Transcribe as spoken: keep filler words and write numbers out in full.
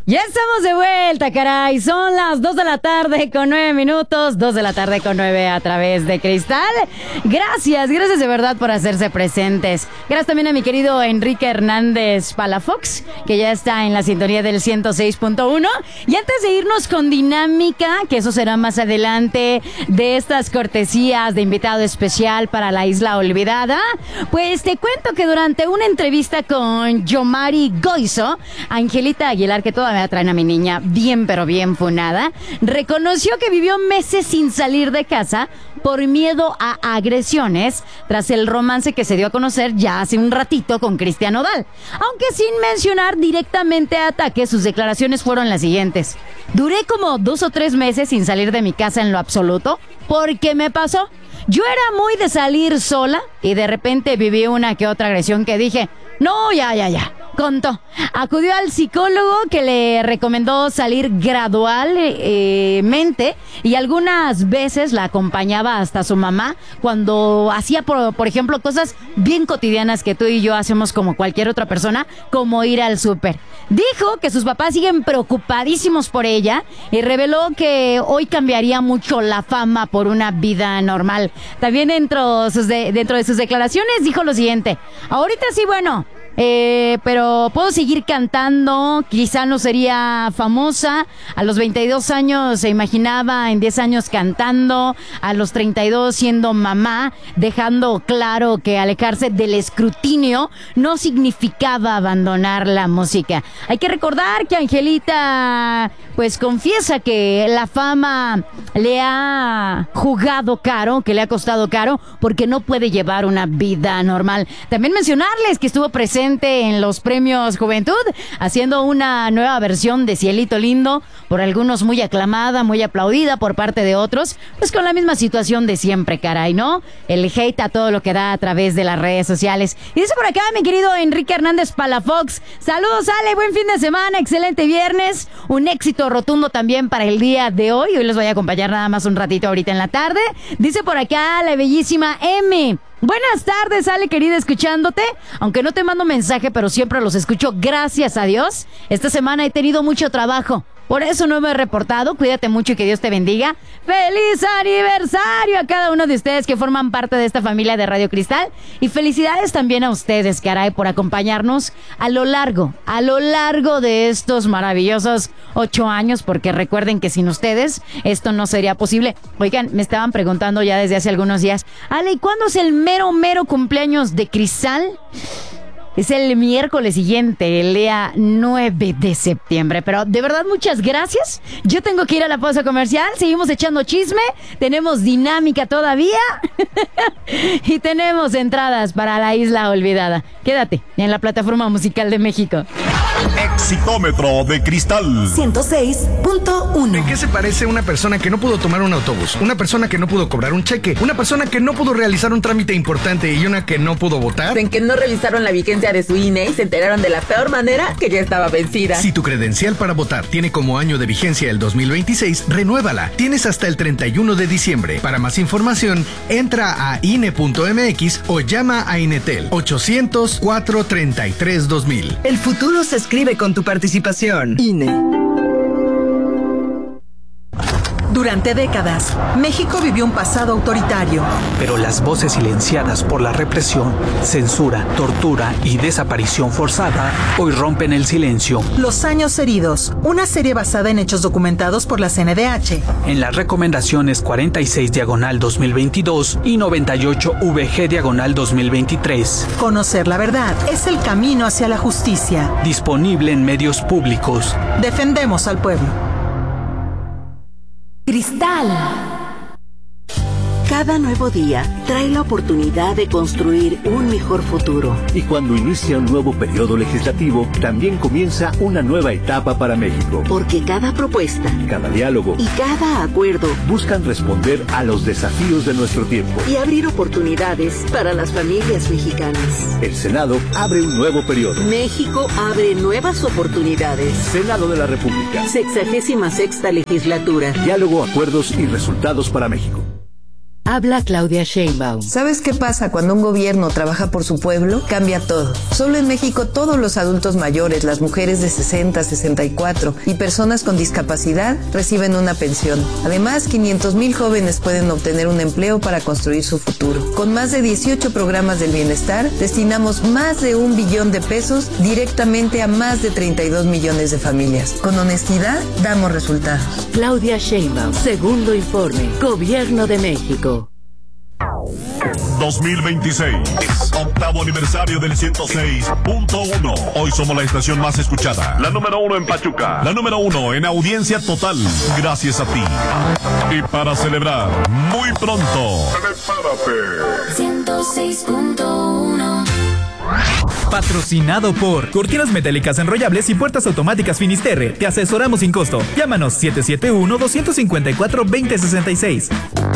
Ya estamos de vuelta, caray. Son las dos de la tarde con nueve minutos. dos de la tarde con nueve a través de Cristal. Gracias, gracias de verdad por hacerse presentes. Gracias también a mi querido Enrique Hernández Palafox, que ya está en la sintonía del ciento seis punto uno. Y antes de irnos con dinámica, que eso será más adelante, de estas cortesías de invitado especial para la Isla Olvidada, pues te cuento que durante una entrevista con Yomari Goizo, Angelita Aguilar, que todavía traen a mi niña bien pero bien funada, reconoció que vivió meses sin salir de casa por miedo a agresiones tras el romance que se dio a conocer ya hace un ratito con Cristian Nodal. Aunque sin mencionar directamente ataques, sus declaraciones fueron las siguientes: duré como dos o tres meses sin salir de mi casa en lo absoluto, porque me pasó. Yo era muy de salir sola y de repente viví una que otra agresión que dije, no, ya, ya, ya. Contó. Acudió al psicólogo que le recomendó salir gradualmente y algunas veces la acompañaba hasta su mamá cuando hacía, por, por ejemplo, cosas bien cotidianas que tú y yo hacemos como cualquier otra persona, como ir al súper. Dijo que sus papás siguen preocupadísimos por ella y reveló que hoy cambiaría mucho la fama por una vida normal. También dentro, sus de, dentro de sus declaraciones dijo lo siguiente: ahorita sí, bueno, Eh, pero puedo seguir cantando, quizá no sería famosa. A los veintidós años se imaginaba en diez años cantando, a los treinta y dos siendo mamá, dejando claro que alejarse del escrutinio no significaba abandonar la música. Hay que recordar que Angelita pues confiesa que la fama le ha jugado caro, que le ha costado caro, porque no puede llevar una vida normal. También mencionarles que estuvo presente en los premios Juventud, haciendo una nueva versión de Cielito Lindo, por algunos muy aclamada, muy aplaudida, por parte de otros, pues con la misma situación de siempre, caray, ¿no? El hate a todo lo que da a través de las redes sociales. Y dice por acá mi querido Enrique Hernández Palafox: saludos, Ale, buen fin de semana, excelente viernes, un éxito rotundo también para el día de hoy. Hoy les voy a acompañar nada más un ratito ahorita en la tarde. Dice por acá la bellísima M: buenas tardes, Ale, querida, escuchándote. Aunque no te mando mensaje, pero siempre los escucho, gracias a Dios. Esta semana he tenido mucho trabajo, por eso no me he reportado. Cuídate mucho y que Dios te bendiga. ¡Feliz aniversario a cada uno de ustedes que forman parte de esta familia de Radio Cristal! Y felicidades también a ustedes, caray, por acompañarnos a lo largo, a lo largo de estos maravillosos ocho años, porque recuerden que sin ustedes esto no sería posible. Oigan, me estaban preguntando ya desde hace algunos días: Ale, ¿y cuándo es el mero, mero cumpleaños de Cristal? Es el miércoles siguiente, el día nueve de septiembre. Pero de verdad, muchas gracias. Yo tengo que ir a la pausa comercial. Seguimos echando chisme. Tenemos dinámica todavía. Y tenemos entradas para la Isla Olvidada. Quédate en la plataforma musical de México. Exitómetro de Cristal ciento seis punto uno. ¿En qué se parece una persona que no pudo tomar un autobús? Una persona que no pudo cobrar un cheque. Una persona que no pudo realizar un trámite importante y una que no pudo votar. En que no revisaron la vigencia de su I N E y se enteraron de la peor manera, que ya estaba vencida. Si tu credencial para votar tiene como año de vigencia el dos mil veintiséis, renuévala. Tienes hasta el treinta y uno de diciembre. Para más información, entra a I N E punto M X o llama a Inetel ochocientos, cuatrocientos treinta y tres, dos mil. El futuro se escribe con tu participación. I N E. Durante décadas, México vivió un pasado autoritario. Pero las voces silenciadas por la represión, censura, tortura y desaparición forzada hoy rompen el silencio. Los años heridos, una serie basada en hechos documentados por la C N D H. En las recomendaciones cuarenta y seis diagonal dos mil veintidós y noventa y ocho V G diagonal dos mil veintitrés. Conocer la verdad es el camino hacia la justicia. Disponible en medios públicos. Defendemos al pueblo. Cristal. Cada nuevo día trae la oportunidad de construir un mejor futuro. Y cuando inicia un nuevo periodo legislativo, también comienza una nueva etapa para México. Porque cada propuesta, cada diálogo y cada acuerdo buscan responder a los desafíos de nuestro tiempo y abrir oportunidades para las familias mexicanas. El Senado abre un nuevo periodo. México abre nuevas oportunidades. Senado de la República. Sexagésima sexta legislatura. Diálogo, acuerdos y resultados para México. Habla Claudia Sheinbaum. ¿Sabes qué pasa cuando un gobierno trabaja por su pueblo? Cambia todo. Solo en México todos los adultos mayores, las mujeres de sesenta, sesenta y cuatro y personas con discapacidad reciben una pensión. Además, quinientos mil jóvenes pueden obtener un empleo para construir su futuro. Con más de dieciocho programas del bienestar, destinamos más de un billón de pesos directamente a más de treinta y dos millones de familias. Con honestidad, damos resultados. Claudia Sheinbaum, segundo informe, Gobierno de México. dos mil veintiséis, octavo aniversario del ciento seis punto uno. Hoy somos la estación más escuchada, la número uno en Pachuca, la número uno en audiencia total, gracias a ti. Y para celebrar, muy pronto, prepárate. ciento seis punto uno. Patrocinado por Cortinas Metálicas Enrollables y Puertas Automáticas Finisterre. Te asesoramos sin costo. Llámanos siete siete uno, dos cinco cuatro, dos cero seis seis.